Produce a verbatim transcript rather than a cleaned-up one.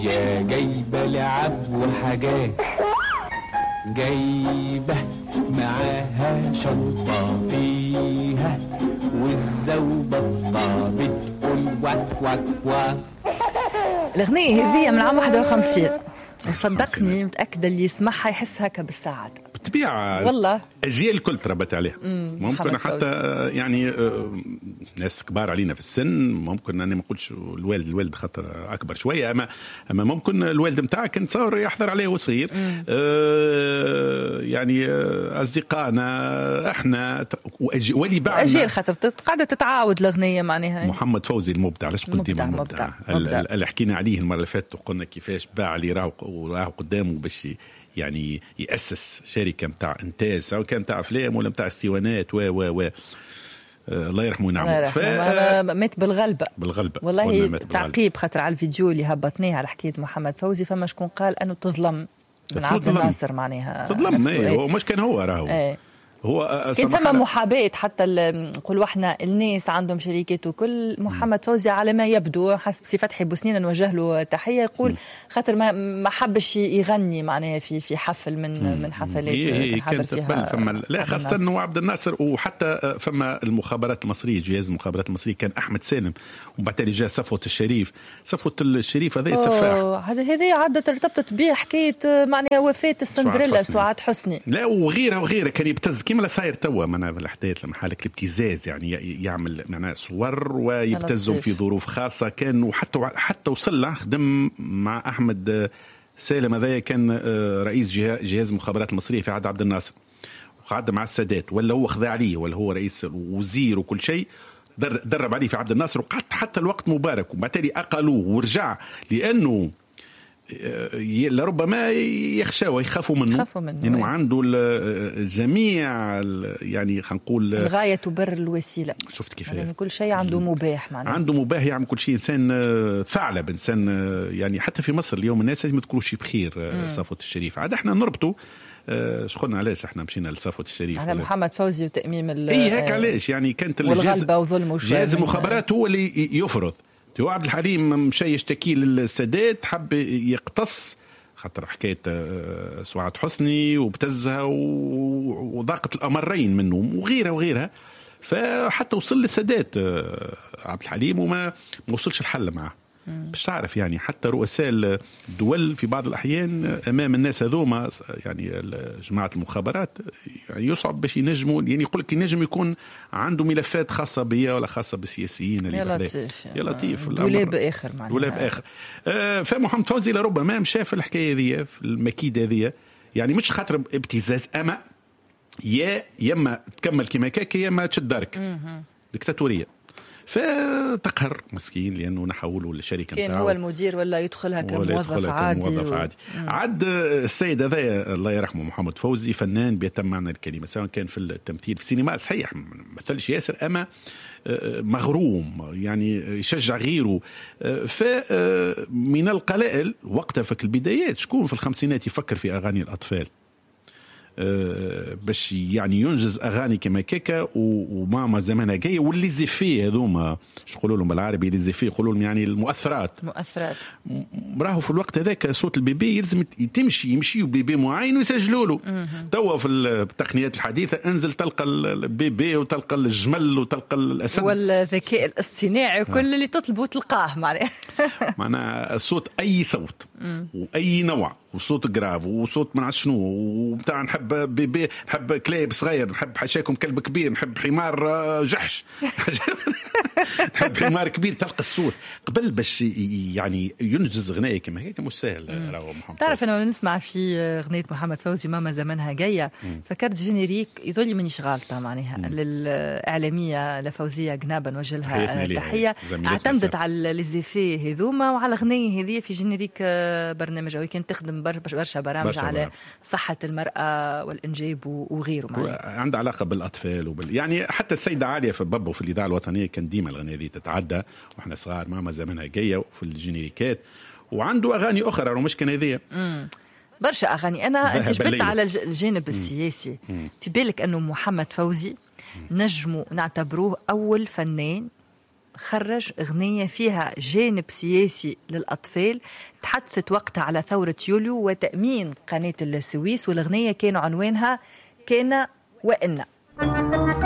يا جايبة لعب وحاجات، جايبة معاها شنطة فيها والزوبطة بتقول واك واك واك. الأغنية هذه من عام واحد وخمسين، وصدقني متأكدة اللي يسمعها يحس هكا بالساعات. بالطبيعة والله أجيال الكل تربت عليها. ممكن حتى يعني ناس كبار علينا في السن، ممكن أنا ما نقولش الوالد الوالد خاطر أكبر شوية، أما أما ممكن الوالد متاعك كان تصور يحضر عليه وصغير. آه يعني أصدقائنا إحنا ولي بعد أجيال خاطر قاعدة تتعاود الأغنية معناها. محمد فوزي المبدع، علاش قلت ديما المبدع؟ اللي حكينا عليه المرة اللي فاتت وقلنا كيفاش باع اللي راهو وراهو قدامه باش يعني يأسس شركة متاع إنتاج، سواء كان متاع أفلام ولا متاع استيوانات و و و الله يرحمه ونعمه. ف... مات بالغلبة بالغلبة والله. تعقيب خاطر على الفيديو اللي هبطناه على حكاية محمد فوزي، فما شكون قال أنه تظلم من عبد الناصر معناها تظلم. ايه هو مش كان هو راهو ايه. هو كان ثم محاباة حتى نقولوا احنا الناس عندهم شركات وكل. محمد فوزي على ما يبدو حسب سي فتحي بوسنين نوجه له تحية، يقول خاطر ما ما حبش يغني معناها في في حفل من مم. من حفلات إيه كان فيها فما لا خاصة انه عبد الناصر، وحتى فما المخابرات المصرية، جهاز المخابرات المصرية كان احمد سالم، وبعدين جاء صفوة الشريف. صفوة الشريف هذا سفاح، هذه عادة ارتبطت به حكاية معناها وفاة السندريلا سعاد حسني. لا وغيرها وغيرها كان يبتز كيما لا صاير توا معناها بالحديث لما حالك الابتزاز، يعني يعمل معناها صور ويبتزهم في ظروف خاصة. كان وحتى حتى وصل له خدم مع أحمد سالم، هذا كان رئيس جهاز المخابرات المصرية في عهد عبد الناصر، وقعد مع السادات، ولا هو خذا عليه ولا هو رئيس وزير وكل شيء، درب عليه في عبد الناصر، وقعد حتى الوقت مبارك، وبالتالي أقلوه ورجع لأنه لربما يخشى ويخافوا منه، يخافوا منه لأنه يعني عنده الجميع يعني خلينا نقول الغاية تبرر الوسيلة. شفت كيف يعني كل شيء عنده مباح معناه. عنده مباح يعمل كل شيء، إنسان ثعلب، إنسان يعني حتى في مصر اليوم الناس لازم تقولوا شيء بخير. صفوة الشريف عاد احنا نربطه شخلنا علاش احنا مشينا لصفوة الشريف على محمد فوزي وتأميم ال اي هيك علاش يعني كانت والغلبة وظلم جهاز المخابرات هو اللي يفرض. هو عبد الحليم مشى يشتكي للسادات، حب يقتص خاطر حكاية سعاد حسني وبتزها وضاقت الأمرين منه وغيرها وغيرها، فحتى وصل للسادات عبد الحليم وما وصلش الحل معه. باش تعرف يعني حتى رؤساء الدول في بعض الأحيان أمام الناس هذوما يعني جماعة المخابرات يعني يصعب باش ينجموا، يعني يقول لك ينجم يكون عنده ملفات خاصة بيا ولا خاصة بالسياسيين اللي يا لطيف يا لطيف دولاب آخر معناها دولاب آخر. آه فمحمد فوزي لربما مشى في الحكاية ذي في المكيدة ذي، يعني مش خاطر ابتزاز، أما يا يما تكمل كما كاك يا ما تشد دارك ديكتاتورية، فتقهر مسكين لأنه نحوله للشركة كان هو المدير ولا يدخلها كموظف عادي, و... عادي. عد السيد هذا الله يرحمه محمد فوزي فنان بيتم معنى الكلمة، سواء كان في التمثيل في السينما صحيح مثلش ياسر، أما مغروم يعني يشجع غيره. فمن القلائل وقتها في البدايات شكون في الخمسينات يفكر في أغاني الأطفال باش يعني ينجز اغاني كما كيكا وماما زمانها جايه، واللي زفيه هذوما اش يقولوا لهم بالعربي اللي زفيه يقولوا لهم يعني المؤثرات مؤثرات راهو في الوقت هذاك صوت البيبي يلزم تمشي يمشيوا بيبي معين ويسجلوا له. توا في التقنيات الحديثه انزل تلقى البيبي وتلقى الجمل وتلقى الاسد والذكاء الاصطناعي وكل اللي تطلبه تلقاه معناها معناها الصوت اي صوت واي نوع وصوت جراف وصوت من شنو وبتاع نحب بيبي نحب كلاب صغير نحب حشاكم كلب كبير نحب حمار جحش نحب حمار كبير، تلقى الصوت قبل باش يعني ينجز غناية كما هيك مش سهل. راهو محمد تعرف انا نسمع في غنية محمد فوزي ماما زمانها جاية فكرت جينيريك يظل من شغالته معناها للإعلامية لفوزية جنابا وجلها تحية اعتمدت على الزيفي هذوما وعلى غنية هذه في جينيريك برنامج أو كانت تخدم برشا برامج على برامج. صحة المرأة والإنجاب وغيره عنده علاقة بالأطفال وبال... يعني حتى السيدة عالية في بابو في الإذاعة الوطنية كان ديما الأغنية دي تتعدى وإحنا صغار ماما زمانها جاية وفي الجينيريكات، وعنده أغاني أخرى ومش كان هذية برشا أغاني. أنا أنت جبت على الجانب السياسي مم. في بالك أنه محمد فوزي نجمه نعتبروه أول فنان خرج أغنية فيها جانب سياسي للأطفال، تحدثت وقتها على ثورة يوليو وتأمين قناة السويس، والأغنية كان عنوانها كان وإن.